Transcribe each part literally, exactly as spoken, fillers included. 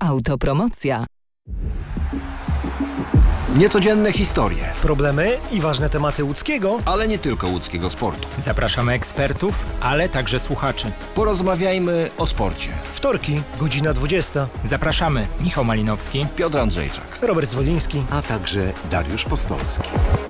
Autopromocja. Niecodzienne historie, problemy i ważne tematy łódzkiego, ale nie tylko łódzkiego sportu. Zapraszamy ekspertów, ale także słuchaczy. Porozmawiajmy o sporcie. Wtorki, godzina dwudziesta. Zapraszamy Michał Malinowski, Piotr Andrzejczak, Robert Zwoliński, a także Dariusz Postolski.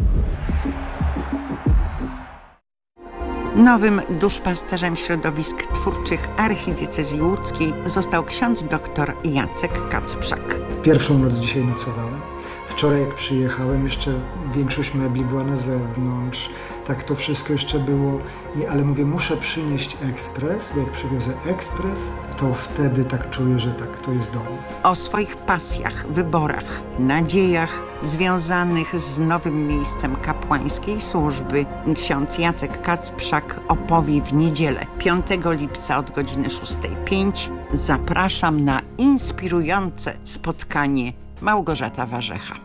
Nowym duszpasterzem środowisk twórczych archidiecezji łódzkiej został ksiądz dr Jacek Kacprzak. Pierwszą noc dzisiaj nocowałem. Wczoraj jak przyjechałem, jeszcze większość mebli była na zewnątrz. Tak to wszystko jeszcze było, nie, ale mówię, muszę przynieść ekspres, bo jak przywiozę ekspres, to wtedy tak czuję, że tak, to jest dom. O swoich pasjach, wyborach, nadziejach związanych z nowym miejscem kapłańskiej służby ksiądz Jacek Kacprzak opowie w niedzielę, piątego lipca od godziny szósta pięć. Zapraszam na inspirujące spotkanie. Małgorzata Warzecha.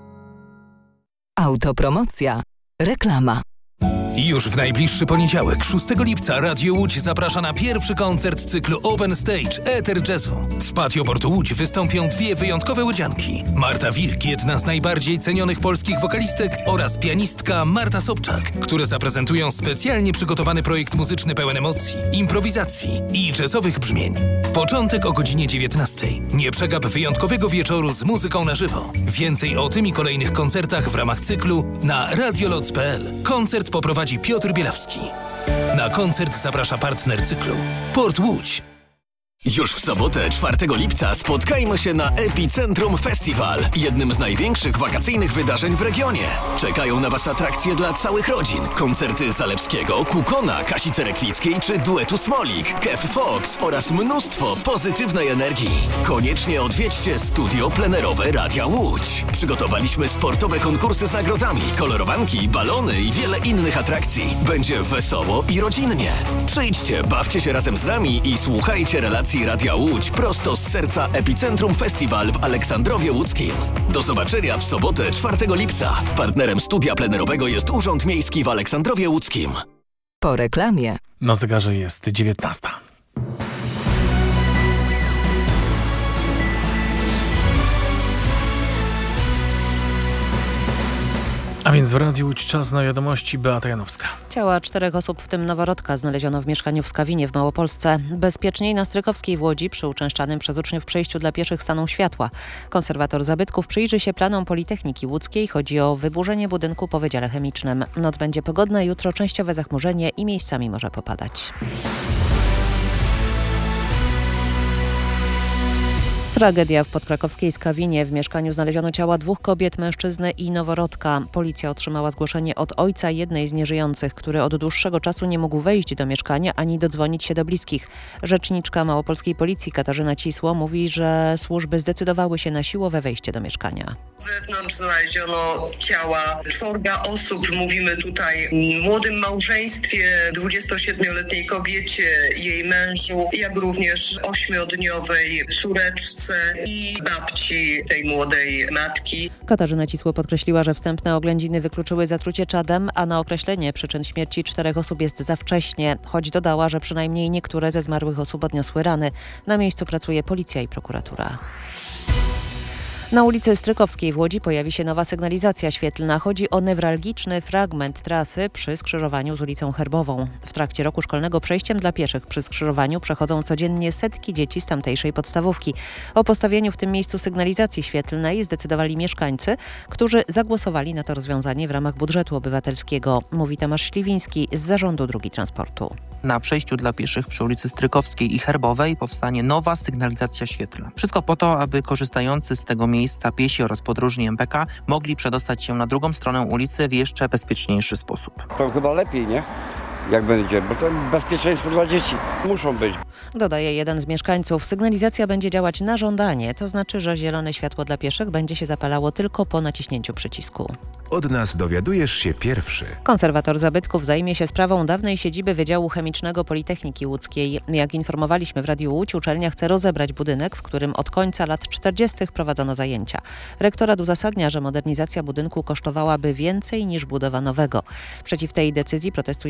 Autopromocja. Reklama. Już w najbliższy poniedziałek, szóstego lipca, Radio Łódź zaprasza na pierwszy koncert cyklu Open Stage Eter Jazzu. W Patio Portu Łódź wystąpią dwie wyjątkowe łodzianki. Marta Wilk, jedna z najbardziej cenionych polskich wokalistek, oraz pianistka Marta Sobczak, które zaprezentują specjalnie przygotowany projekt muzyczny pełen emocji, improwizacji i jazzowych brzmień. Początek o godzinie dziewiętnastej. Nie przegap wyjątkowego wieczoru z muzyką na żywo. Więcej o tym i kolejnych koncertach w ramach cyklu na radioloc kropka p l. Koncert poprowadzi Piotr Bielawski. Na koncert zaprasza partner cyklu Port Łódź. Już w sobotę, czwartego lipca, spotkajmy się na Epicentrum Festival, jednym z największych wakacyjnych wydarzeń w regionie. Czekają na Was atrakcje dla całych rodzin. Koncerty Zalewskiego, Kukona, Kasi Cerekwickiej czy duetu Smolik, Kev Fox oraz mnóstwo pozytywnej energii. Koniecznie odwiedźcie studio plenerowe Radia Łódź. Przygotowaliśmy sportowe konkursy z nagrodami, kolorowanki, balony i wiele innych atrakcji. Będzie wesoło i rodzinnie. Przyjdźcie, bawcie się razem z nami i słuchajcie relacji Radia Łódź prosto z serca Epicentrum Festival w Aleksandrowie Łódzkim. Do zobaczenia w sobotę, czwartego lipca. Partnerem studia plenerowego jest Urząd Miejski w Aleksandrowie Łódzkim. Po reklamie. Na zegarze jest dziewiętnasta. A więc w Radiu Łódź czas na wiadomości. Beata Janowska. Ciała czterech osób, w tym noworodka, znaleziono w mieszkaniu w Skawinie w Małopolsce. Bezpieczniej na Strykowskiej w Łodzi przy uczęszczanym przez uczniów przejściu dla pieszych staną światła. Konserwator zabytków przyjrzy się planom Politechniki Łódzkiej. Chodzi o wyburzenie budynku po Wydziale Chemicznym. Noc będzie pogodna, jutro częściowe zachmurzenie i miejscami może popadać. Tragedia w podkrakowskiej Skawinie. W mieszkaniu znaleziono ciała dwóch kobiet, mężczyzny i noworodka. Policja otrzymała zgłoszenie od ojca jednej z nieżyjących, który od dłuższego czasu nie mógł wejść do mieszkania ani dodzwonić się do bliskich. Rzeczniczka małopolskiej policji Katarzyna Cisło mówi, że służby zdecydowały się na siłowe wejście do mieszkania. Wewnątrz znaleziono ciała czworga osób. Mówimy tutaj o młodym małżeństwie, dwudziestosiedmioletniej kobiecie, jej mężu, jak również ośmiodniowej córeczce i babci tej młodej matki. Katarzyna Cisło podkreśliła, że wstępne oględziny wykluczyły zatrucie czadem, a na określenie przyczyn śmierci czterech osób jest za wcześnie, choć dodała, że przynajmniej niektóre ze zmarłych osób odniosły rany. Na miejscu pracuje policja i prokuratura. Na ulicy Strykowskiej w Łodzi pojawi się nowa sygnalizacja świetlna. Chodzi o newralgiczny fragment trasy przy skrzyżowaniu z ulicą Herbową. W trakcie roku szkolnego przejściem dla pieszych przy skrzyżowaniu przechodzą codziennie setki dzieci z tamtejszej podstawówki. O postawieniu w tym miejscu sygnalizacji świetlnej zdecydowali mieszkańcy, którzy zagłosowali na to rozwiązanie w ramach budżetu obywatelskiego, mówi Tomasz Śliwiński z Zarządu Dróg i Transportu. Na przejściu dla pieszych przy ulicy Strykowskiej i Herbowej powstanie nowa sygnalizacja świetlna. Wszystko po to, aby korzystający z tego miejsca piesi oraz podróżni M P K mogli przedostać się na drugą stronę ulicy w jeszcze bezpieczniejszy sposób. To chyba lepiej, nie? Jak będzie, bo to bezpieczeństwo dla dzieci muszą być. Dodaje jeden z mieszkańców, sygnalizacja będzie działać na żądanie, to znaczy, że zielone światło dla pieszych będzie się zapalało tylko po naciśnięciu przycisku. Od nas dowiadujesz się pierwszy. Konserwator zabytków zajmie się sprawą dawnej siedziby Wydziału Chemicznego Politechniki Łódzkiej. Jak informowaliśmy w Radiu Łódź, uczelnia chce rozebrać budynek, w którym od końca lat czterdziestych prowadzono zajęcia. Rektorat uzasadnia, że modernizacja budynku kosztowałaby więcej niż budowa nowego. Przeciw tej decyzji protestują Łodzi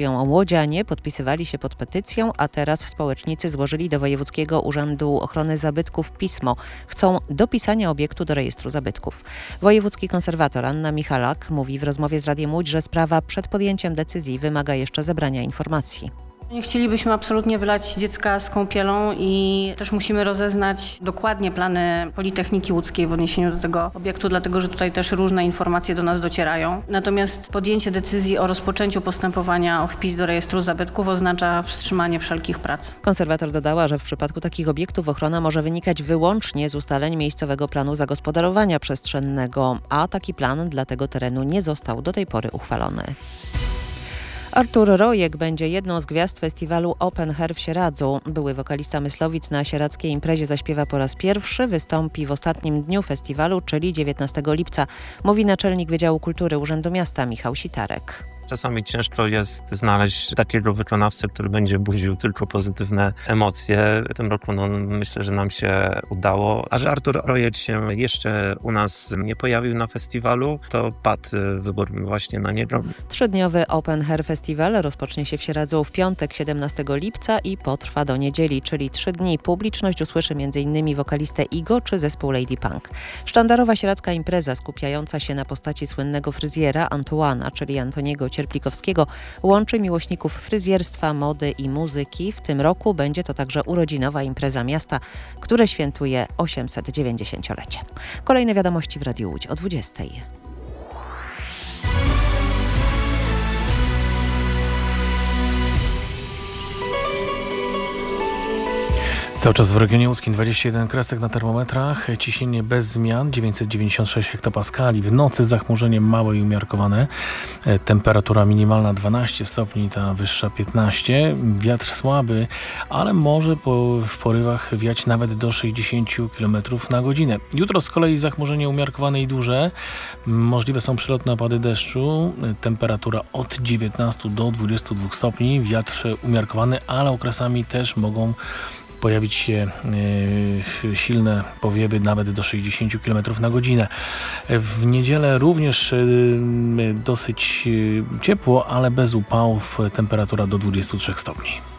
łodzianie podpisywali się pod petycją, a teraz społecznicy złożyli do Wojewódzkiego Urzędu Ochrony Zabytków pismo. Chcą dopisania obiektu do rejestru zabytków. Wojewódzki konserwator Anna Michalak mówi w rozmowie z Radiem Łódź, że sprawa przed podjęciem decyzji wymaga jeszcze zebrania informacji. Nie chcielibyśmy absolutnie wylać dziecka z kąpielą i też musimy rozeznać dokładnie plany Politechniki Łódzkiej w odniesieniu do tego obiektu, dlatego że tutaj też różne informacje do nas docierają. Natomiast podjęcie decyzji o rozpoczęciu postępowania o wpis do rejestru zabytków oznacza wstrzymanie wszelkich prac. Konserwator dodała, że w przypadku takich obiektów ochrona może wynikać wyłącznie z ustaleń miejscowego planu zagospodarowania przestrzennego, a taki plan dla tego terenu nie został do tej pory uchwalony. Artur Rojek będzie jedną z gwiazd festiwalu Open Air w Sieradzu. Były wokalista Myslowic na sieradzkiej imprezie zaśpiewa po raz pierwszy, wystąpi w ostatnim dniu festiwalu, czyli dziewiętnastego lipca, mówi naczelnik Wydziału Kultury Urzędu Miasta Michał Sitarek. Czasami ciężko jest znaleźć takiego wykonawcę, który będzie budził tylko pozytywne emocje. W tym roku no, myślę, że nam się udało. A że Artur Rojek się jeszcze u nas nie pojawił na festiwalu, to padł wybór właśnie na niego. Trzydniowy Open Air Festival rozpocznie się w Sieradzu w piątek siedemnastego lipca i potrwa do niedzieli, czyli trzy dni. Publiczność usłyszy m.in. wokalistę Igo czy zespół Lady Punk. Sztandarowa sieradzka impreza skupiająca się na postaci słynnego fryzjera Antoana, czyli Antoniego Cierplikowskiego, łączy miłośników fryzjerstwa, mody i muzyki. W tym roku będzie to także urodzinowa impreza miasta, które świętuje osiemset dziewięćdziesięciolecie. Kolejne wiadomości w Radiu Łódź o dwudziestej. Cały czas w regionie łódzkim dwadzieścia jeden kresek na termometrach, ciśnienie bez zmian dziewięćset dziewięćdziesiąt sześć hektopaskali. W nocy zachmurzenie małe i umiarkowane, temperatura minimalna dwanaście stopni, ta wyższa piętnaście. Wiatr słaby, ale może po, w porywach wiać nawet do sześćdziesiąt kilometrów na godzinę. Jutro z kolei zachmurzenie umiarkowane i duże, możliwe są przelotne opady deszczu, temperatura od dziewiętnastu do dwudziestu dwóch stopni, wiatr umiarkowany, ale okresami też mogą pojawić się y, silne powiewy nawet do sześćdziesiąt kilometrów na godzinę. W niedzielę również y, dosyć y, ciepło, ale bez upałów, temperatura do dwudziestu trzech stopni.